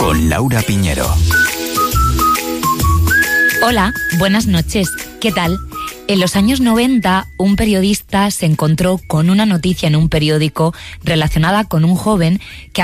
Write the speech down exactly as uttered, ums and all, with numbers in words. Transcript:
con Laura Piñero. Hola, buenas noches. ¿Qué tal? En los años noventa, un periodista se encontró con una noticia en un periódico relacionada con un joven que